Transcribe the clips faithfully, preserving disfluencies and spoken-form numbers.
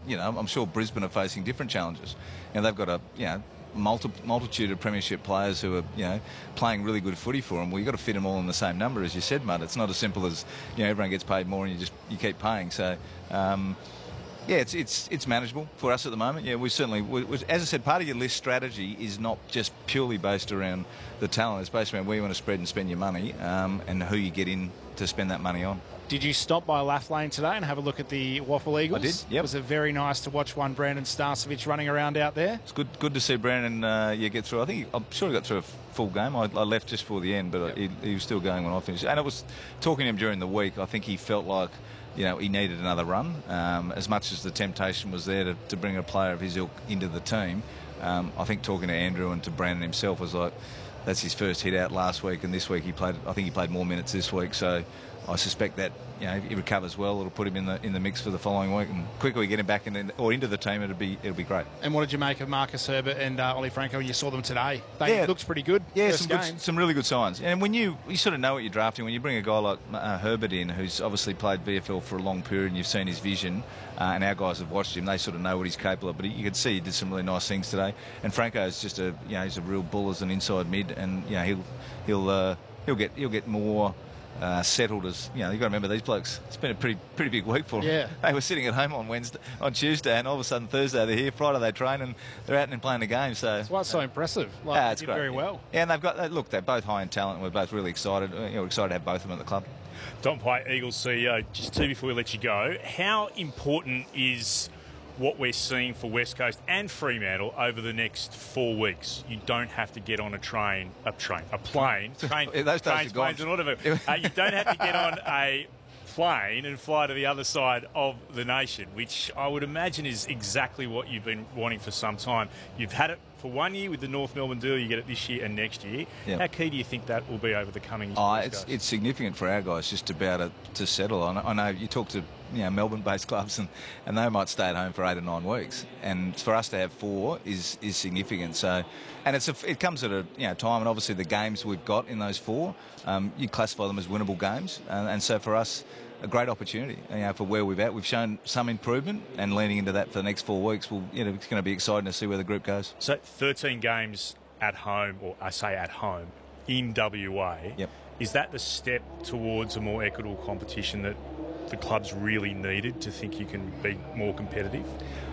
you know, I'm sure Brisbane are facing different challenges. You know, they've got a, you know, multi multitude of premiership players who are, you know, playing really good footy for them. Well, you've got to fit them all in the same number, as you said, Mudd. It's not as simple as, you know, everyone gets paid more and you just you keep paying. So, um, yeah, it's it's it's manageable for us at the moment. Yeah, we certainly, we, we, as I said, part of your list strategy is not just purely based around the talent. It's based around where you want to spread and spend your money, um, and who you get in to spend that money on. Did you stop by Lathlane today and have a look at the Waffle Eagles? I did, yep. Was it very nice to watch one Brandon Starcevich running around out there? It's good good to see Brandon uh, yeah, get through. I think, he, I'm sure he got through a full game. I, I left just before the end, but yep. he, he was still going when I finished. And it was, talking to him during the week, I think he felt like, you know, he needed another run. Um, as much as the temptation was there to, to bring a player of his ilk into the team, um, I think talking to Andrew and to Brandon himself was like, that's his first hit out last week, and this week he played, I think he played more minutes this week, so I suspect that, you know, if he recovers well, it'll put him in the in the mix for the following week, and quicker we get him back in, or into the team, it'll be it'll be great. And what did you make of Marcus Herbert and uh, Ollie Franco? You saw them today. They yeah, looks pretty good. Yeah, first some game. good, some really good signs. And when you you sort of know what you're drafting, when you bring a guy like uh, Herbert in, who's obviously played V F L for a long period, and you've seen his vision, uh, and our guys have watched him, they sort of know what he's capable of. But he, you could see he did some really nice things today. And Franco is just a, you know, he's a real bull as an inside mid, and you know he'll he'll uh, he'll get he'll get more. Uh, settled as, you know, you've got to remember these blokes, it's been a pretty pretty big week for them. Yeah. They were sitting at home on Wednesday, on Tuesday, and all of a sudden Thursday they're here, Friday they train, and they're out and playing the game. So that's why it's so impressive. Like, yeah, they it's did great. very well. Yeah, and they've got, look, they're both high in talent, and we're both really excited. You know, we're excited to have both of them at the club. Don Pyke, Eagles C E O, just two before we let you go, how important is what we're seeing for West Coast and Fremantle over the next four weeks? You don't have to get on a train, a train, a plane, train, yeah, those trains, planes, and whatever. Uh, you don't have to get on a plane and fly to the other side of the nation, which I would imagine is exactly what you've been wanting for some time. You've had it for one year with the North Melbourne deal, you get it this year and next year. Yep. How key do you think that will be over the coming years? Oh, it's, it's significant for our guys just to be able to, to settle. I know, I know you talk to, you know, Melbourne-based clubs, and, and they might stay at home for eight or nine weeks, and for us to have four is is significant. So, and it's a, it comes at a, you know, time, and obviously the games we've got in those four, um, you classify them as winnable games, and, and so for us, a great opportunity, you know, for where we've at. We've shown some improvement, and leaning into that for the next four weeks, we'll, you know, it's going to be exciting to see where the group goes. So, thirteen games at home, or I say at home, in W A. Yep. Is that the step towards a more equitable competition that the clubs really needed to think you can be more competitive?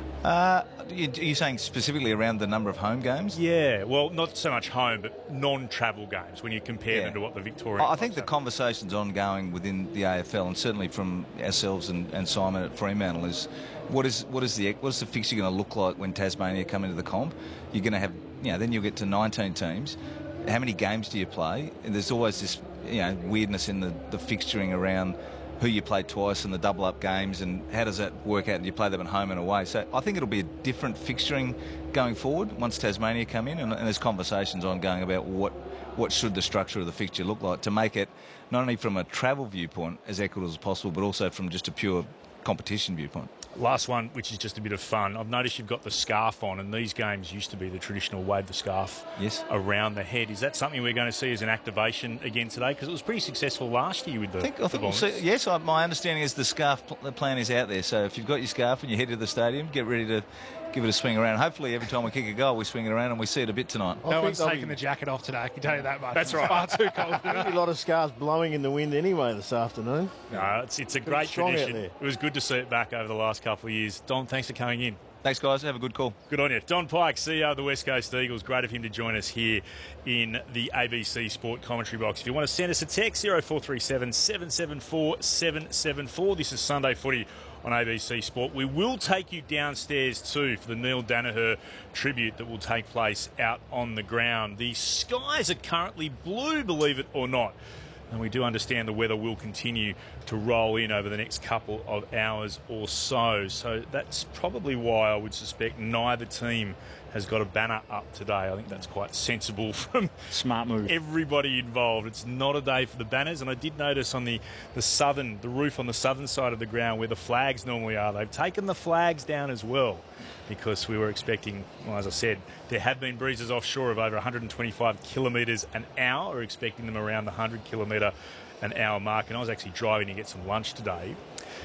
Uh, are you saying specifically around the number of home games? Yeah, well, not so much home, but non-travel games when you compare yeah. them to what the Victorian. I think the have. conversation's ongoing within the A F L, and certainly from ourselves and, and Simon at Fremantle, is what is what is the what is the fixture going to look like when Tasmania come into the comp? You're going to have, you know, then you'll get to nineteen teams. How many games do you play? And there's always this, you know, weirdness in the, the fixturing around who you play twice and the double-up games, and how does that work out? Do you play them at home and away? So I think it'll be a different fixturing going forward once Tasmania come in, and, and there's conversations ongoing about what what should the structure of the fixture look like to make it not only from a travel viewpoint as equitable as possible, but also from just a pure competition viewpoint. Last one, which is just a bit of fun. I've noticed you've got the scarf on, and these games used to be the traditional wave the scarf yes. around the head. Is that something we're going to see as an activation again today? Because it was pretty successful last year with the, I think, I the think we'll see, yes, I, my understanding is the scarf pl- the plan is out there. So if you've got your scarf and you head to the stadium, get ready to give it a swing around. Hopefully every time we kick a goal, we swing it around and we see it a bit tonight. I no one's taking be... the jacket off today, I can tell you that much. That's right. Far too cold. There'll be a lot of scarves blowing in the wind anyway this afternoon. No, it's, it's a great tradition. It was good to see it back over the last couple of years. Don, thanks for coming in. Thanks, guys. Have a good call. Good on you. Don Pyke, C E O of the West Coast Eagles. Great of him to join us here in the A B C Sport commentary box. If you want to send us a text, oh four three seven, seven seven four, seven seven four. This is Sunday Footy on A B C Sport. We will take you downstairs too for the Neil Danaher tribute that will take place out on the ground. The skies are currently blue, believe it or not. And we do understand the weather will continue to roll in over the next couple of hours or so. So that's probably why I would suspect neither team has got a banner up today. I think that's quite sensible from smart move. Everybody involved. It's not a day for the banners. And I did notice on the, the southern, the roof on the southern side of the ground where the flags normally are, they've taken the flags down as well, because we were expecting, well, as I said, there have been breezes offshore of over one hundred twenty-five kilometres an hour. We're expecting them around the one hundred kilometre an hour mark. And I was actually driving to get some lunch today.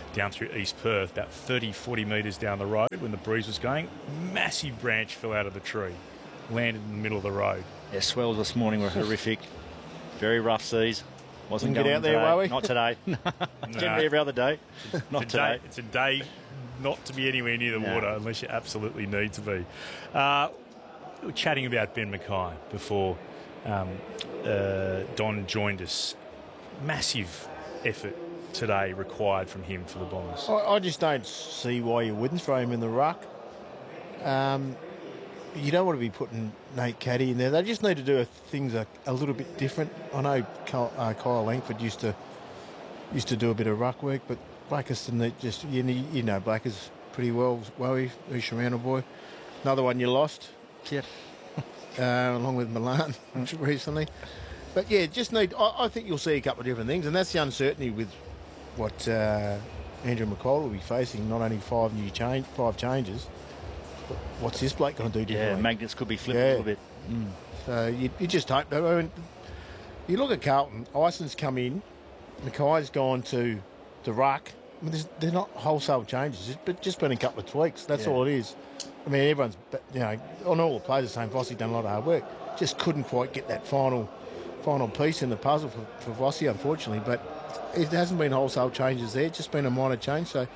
down through East Perth, about thirty, forty metres down the road when the breeze was going. Massive branch fell out of the tree, landed in the middle of the road. Yeah, swells this morning were horrific. Very rough seas. Wasn't Didn't going get out there, today. Wowie? Not today. Generally every other day. Not It's a today. day, it's a day not to be anywhere near the No. water unless you absolutely need to be. Uh, we were chatting about Ben Mackay before um, uh, Don joined us. Massive effort today required from him for the Bombers. I, I just don't see why you wouldn't throw him in the ruck. Um, you don't want to be putting Nate Caddy in there. They just need to do things a, a little bit different. I know Kyle, uh, Kyle Langford used to used to do a bit of ruck work, but Blackerston, just you, you know Blackers pretty well. Wowie, who's Sharana boy. Another one you lost, Yep. uh, along with Milan recently. But yeah, just need. I, I think you'll see a couple of different things, and that's the uncertainty with what uh, Andrew McCall will be facing. Not only five new change, five changes. But what's this bloke going to do Yeah, differently? magnets could be flipped Yeah. a little bit. So you, you just hope. I mean, you look at Carlton. Ison's come in. Mackay's gone to the ruck. I mean, there's- they're not wholesale changes, it's but just been a couple of tweaks. That's Yeah. all it is. I mean, everyone's, you know, on all the players are saying Vossi done a lot of hard work. Just couldn't quite get that final final piece in the puzzle for, for Vossi, unfortunately. But it hasn't been wholesale changes there. It's just been a minor change. So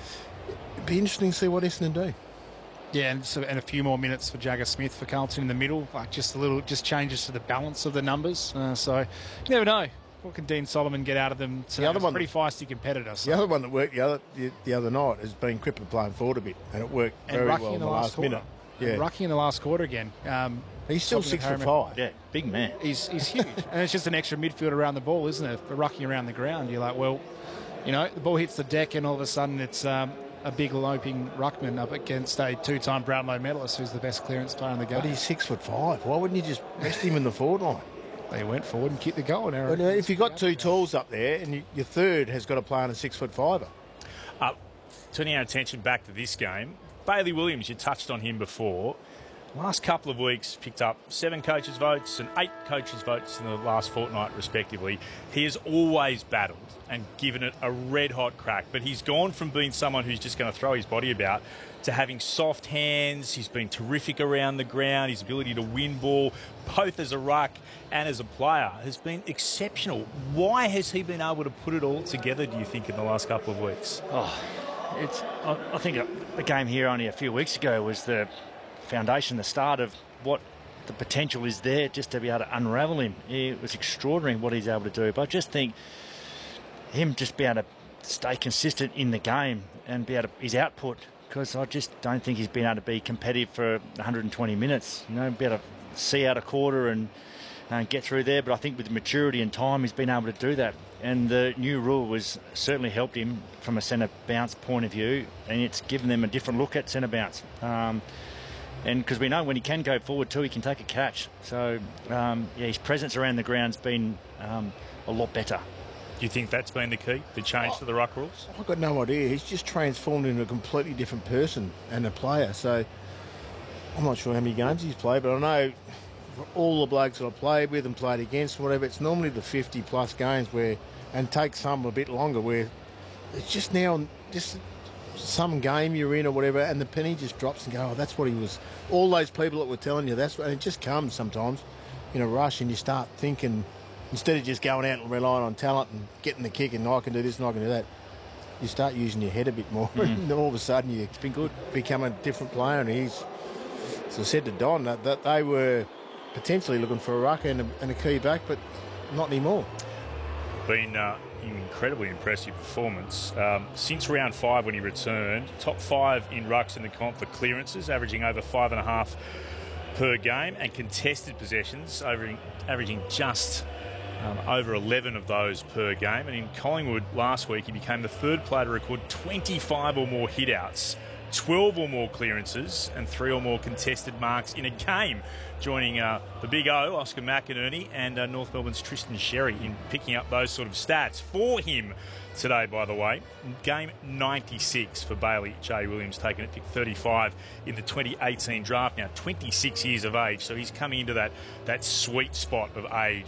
it'd be interesting to see what Essendon do. Yeah, and, so, and a few more minutes for Jagger Smith for Carlton in the middle, like just a little, just changes to the balance of the numbers. Uh, so you never know. What can Dean Solomon get out of them? The other He's a one- pretty feisty competitor. So. The other one that worked the other the, the other night has been Cripper playing forward a bit, and it worked and very Rucky well in the last, quarter. minute. And Yeah, Rucky in the last quarter again. Um, he's still something six that foot Harriman- five. Yeah, big man. He's, he's huge. And it's just an extra midfield around the ball, isn't it? For Rucky around the ground, you're like, well, you know, the ball hits the deck and all of a sudden it's um, a big loping ruckman up against a two-time Brownlow medalist who's the best clearance player in the game. But he's six foot five. Why wouldn't you just rest him in the forward line? They went forward and kicked the goal. And Aaron- But, uh, if you've got two tools up there and you, your third has got to play on a six foot fiver. Uh, turning our attention back to this game, Bailey Williams, you touched on him before. Last couple of weeks, picked up seven coaches' votes and eight coaches' votes in the last fortnight, respectively. He has always battled and given it a red-hot crack, but he's gone from being someone who's just going to throw his body about to having soft hands. He's been terrific around the ground. His ability to win ball, both as a ruck and as a player, has been exceptional. Why has he been able to put it all together, do you think, in the last couple of weeks? Oh, it's. I, I think a, a game here only a few weeks ago was the foundation, the start of what the potential is there, just to be able to unravel him. It was extraordinary what he's able to do. But I just think him just be able to stay consistent in the game and be able to, his output, because I just don't think he's been able to be competitive for one hundred twenty minutes. You know, be able to see out a quarter and uh, get through there. But I think with maturity and time, he's been able to do that. And the new rule was certainly helped him from a centre bounce point of view, and it's given them a different look at centre bounce. Um, and because we know when he can go forward too, he can take a catch. So um, yeah, his presence around the ground's been um, a lot better. Do you think that's been the key, the change to the ruck rules? I've got no idea. He's just transformed into a completely different person and a player. So I'm not sure how many games he's played, but I know for all the blokes that I've played with and played against, whatever, it's normally the fifty plus games where, and takes some a bit longer, where it's just now, just some game you're in or whatever, and the penny just drops and go, oh, that's what he was. All those people that were telling you, that's what, and it just comes sometimes in a rush, and you start thinking, instead of just going out and relying on talent and getting the kick and oh, I can do this and I can do that, you start using your head a bit more. Mm. And all of a sudden you It's been good. become a different player. And he's, as I said to Don, that, that they were potentially looking for a ruck and a, and a key back, but not anymore. Been uh, an incredibly impressive performance. Um, since round five when he returned, top five in rucks in the comp for clearances, averaging over five and a half per game, and contested possessions, averaging, averaging just um, over eleven of those per game. And in Collingwood last week, he became the third player to record twenty-five or more hitouts, twelve or more clearances, and three or more contested marks in a game, joining uh, the Big O, Oscar McInerney, and uh, North Melbourne's Tristan Sherry in picking up those sort of stats for him today, by the way. Game ninety-six for Bailey J. Williams, taking it pick thirty-five in the twenty eighteen draft, now twenty-six years of age, so he's coming into that, that sweet spot of age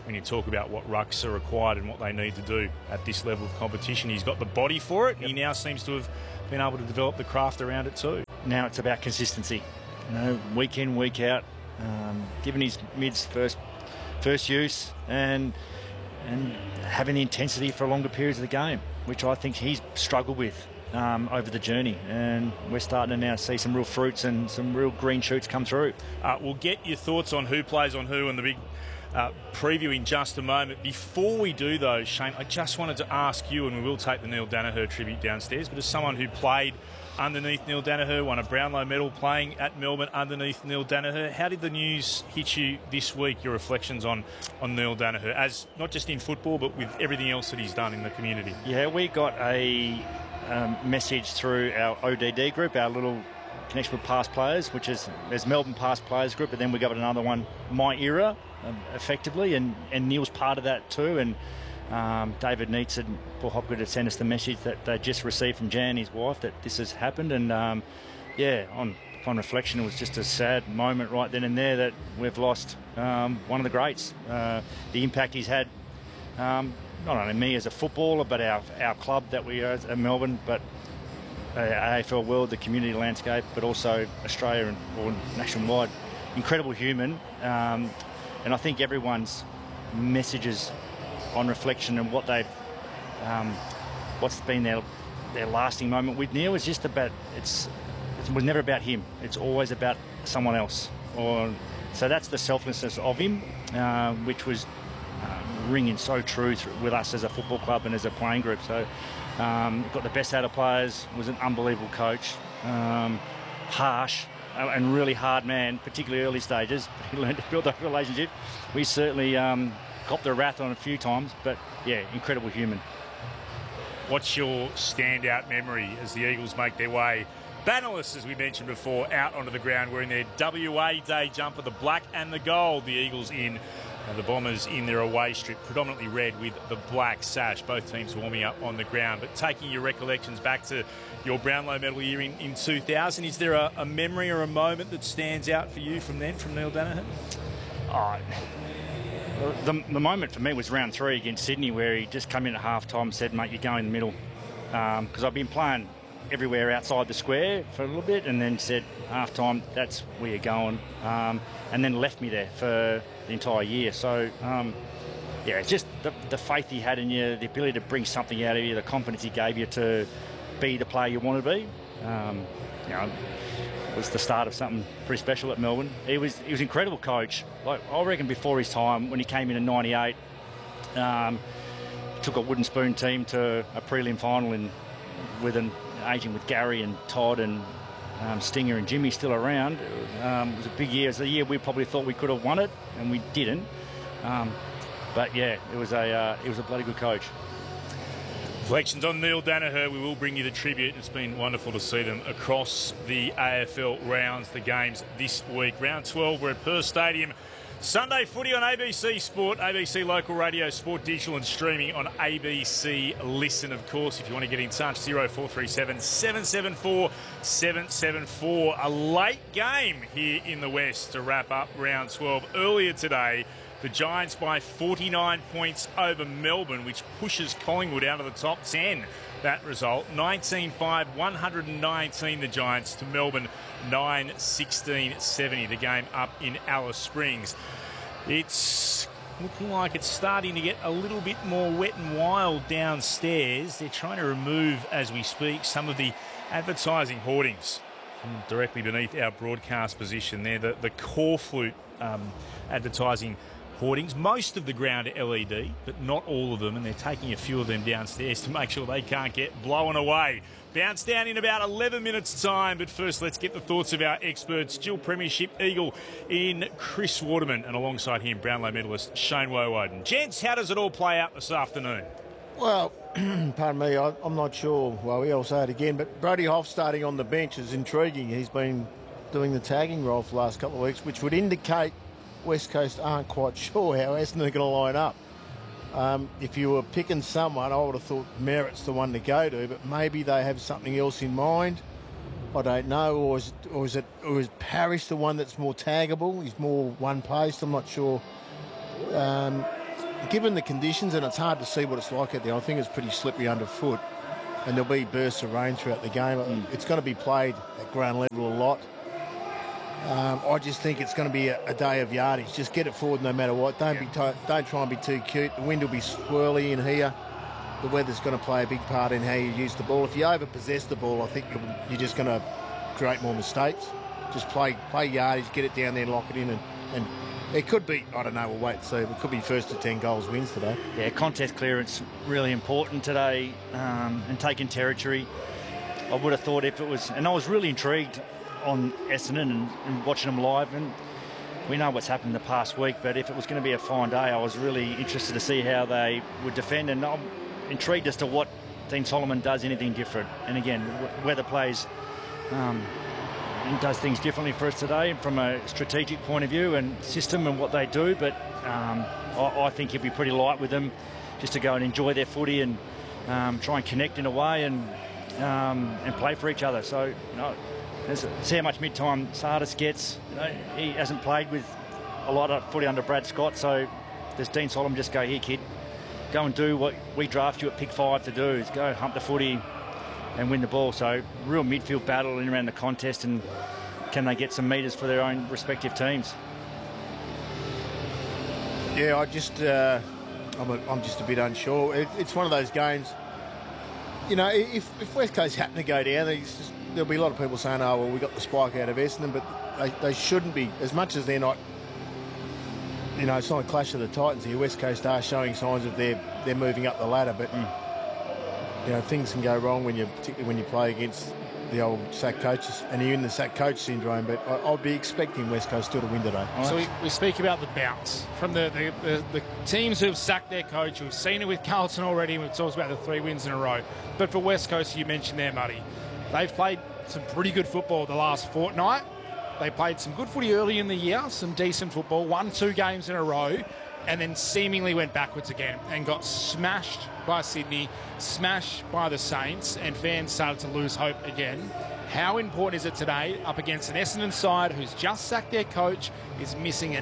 when you talk about what rucks are required and what they need to do at this level of competition. He's got the body for it. Yep. He now seems to have been able to develop the craft around it too. Now it's about consistency. You know, week in, week out, um, giving his mids first first use and and having the intensity for longer periods of the game, which I think he's struggled with um, over the journey. And we're starting to now see some real fruits and some real green shoots come through. Uh, we'll get your thoughts on who plays on who and the big uh, preview in just a moment. Before we do, though, Shane, I just wanted to ask you, and we will take the Neil Daniher tribute downstairs, but as someone who played underneath Neil Daniher, won a Brownlow medal playing at Melbourne underneath Neil Daniher, how did the news hit you this week, your reflections on, on Neil Daniher, as not just in football but with everything else that he's done in the community? Yeah, we got a um, message through our O D D group, our little connection with past players, which is there's Melbourne past players group, but then we got another one, My Era, um, effectively, and, and Neil's part of that too. And Um, David Neitz and Paul Hopgood have sent us the message that they just received from Jan, his wife, that this has happened. And um, yeah, on, upon reflection, it was just a sad moment right then and there that we've lost um, one of the greats. Uh, the impact he's had, um, not only me as a footballer, but our our club that we are at Melbourne, but uh, A F L world, the community landscape, but also Australia and or nationwide. Incredible human, um, and I think everyone's messages on reflection and what they've, um, what's been their their lasting moment with Neil is just about it's it was never about him. It's always about someone else. Or so that's the selflessness of him, uh, which was uh, ringing so true through, with us as a football club and as a playing group. So um, got the best out of players. Was an unbelievable coach, um, harsh uh, and really hard man, particularly early stages. He learned to build that relationship. We certainly. Um, Copped the wrath on a few times, but yeah, incredible human. What's your standout memory as the Eagles make their way, bannerless as we mentioned before, out onto the ground wearing their W A Day jumper, the black and the gold, the Eagles in, uh, the Bombers in their away strip, predominantly red with the black sash, both teams warming up on the ground. But taking your recollections back to your Brownlow medal year in, in two thousand, is there a, a memory or a moment that stands out for you from then, from Neil Daniher? Oh, The, the moment for me was round three against Sydney, where he just came in at half time and said, mate, you're going in the middle. Because um, I've been playing everywhere outside the square for a little bit, and then said, half time, that's where you're going. Um, and then left me there for the entire year. So, um, yeah, it's just the, the faith he had in you, the ability to bring something out of you, the confidence he gave you to be the player you want to be. Um, you know, was the start of something pretty special at Melbourne. He was he was an incredible coach. Like I reckon before his time, when he came in in ninety-eight, um, took a wooden spoon team to a prelim final in with an aging with Gary and Todd and um, Stinger and Jimmy still around. Um, it was a big year. It was a year we probably thought we could have won it, and we didn't. Um, but yeah, it was a uh, it was a bloody good coach. Reflections on Neil Daniher. We will bring you the tribute. It's been wonderful to see them across the A F L rounds, the games this week. Round twelve, we're at Perth Stadium. Sunday footy on A B C Sport, A B C Local Radio, Sport Digital and streaming on A B C Listen, of course. If you want to get in touch, zero four three seven, seven seven four, seven seven four. A late game here in the West to wrap up round twelve. Earlier today, the Giants by forty-nine points over Melbourne, which pushes Collingwood out of the top ten. That result, nineteen five, one hundred nineteen the Giants to Melbourne, nine sixteen seventy. The game up in Alice Springs. It's looking like it's starting to get a little bit more wet and wild downstairs. They're trying to remove, as we speak, some of the advertising hoardings from directly beneath our broadcast position there. The, the Corflute um, advertising hoardings. Most of the ground are L E D, but not all of them, and they're taking a few of them downstairs to make sure they can't get blown away. Bounce down in about eleven minutes' time, but first let's get the thoughts of our experts. Still Premiership Eagle in Chris Waterman, and alongside him, Brownlow medalist Shane Woewodin. Gents, how does it all play out this afternoon? Well, pardon me, I, I'm not sure. Well, we'll say it again, but Brody Hoff starting on the bench is intriguing. He's been doing the tagging role for the last couple of weeks, which would indicate West Coast aren't quite sure how Essendon are going to line up. Um, if you were picking someone, I would have thought Merritt's the one to go to, but maybe they have something else in mind. I don't know, or is it, or is it, or is Parrish the one that's more taggable? He's more one-paced. I'm not sure. Um, given the conditions, and it's hard to see what it's like out there, I think it's pretty slippery underfoot, and there'll be bursts of rain throughout the game. Mm. It's going to be played at ground level a lot. Um, I just think it's going to be a, a day of yardage. Just get it forward no matter what. Don't, yeah. be t- don't try and be too cute. The wind will be swirly in here. The weather's going to play a big part in how you use the ball. If you over-possess the ball, I think you're, you're just going to create more mistakes. Just play play yardage, get it down there and lock it in. And, and it could be, I don't know, we'll wait and see. It could be first to ten goals wins today. Yeah, contest clearance really important today, um, and taking territory. I would have thought if it was, and I was really intrigued on Essendon and, and watching them live, and we know what's happened the past week, but if it was going to be a fine day, I was really interested to see how they would defend, and I'm intrigued as to what Dean Solomon does anything different. And again, weather plays um, and does things differently for us today from a strategic point of view and system and what they do, but um, I, I think he'll be pretty light with them just to go and enjoy their footy and um, try and connect in a way and um, and play for each other. So, you know, see how much mid-time Sardis gets. You know, he hasn't played with a lot of footy under Brad Scott, so does Dean Solomon just go, here kid, go and do what we draft you at pick five to do, is go hump the footy and win the ball. So real midfield battle in around the contest, and can they get some metres for their own respective teams? Yeah, I just uh, I'm, a, I'm just a bit unsure. It, it's one of those games, you know, if, if West Coast happen to go down, just, there'll be a lot of people saying, oh, well, we got the spike out of Essendon, but they, they shouldn't be, as much as they're not, you know, it's not a clash of the Titans here. West Coast are showing signs of they're, they're moving up the ladder, but, mm. you know, things can go wrong when you, particularly when you play against the old sack coaches, and you're in the sack coach syndrome, but I, I'll be expecting West Coast still to win today. So we, we speak about the bounce from the, the, the, the teams who've sacked their coach. We've seen it with Carlton already, and we've talked about the three wins in a row. But for West Coast, you mentioned there, Muddy, they've played some pretty good football the last fortnight. They played some good footy early in the year, some decent football, won two games in a row, and then seemingly went backwards again and got smashed by Sydney, smashed by the Saints, and fans started to lose hope again. How important is it today up against an Essendon side who's just sacked their coach, is missing an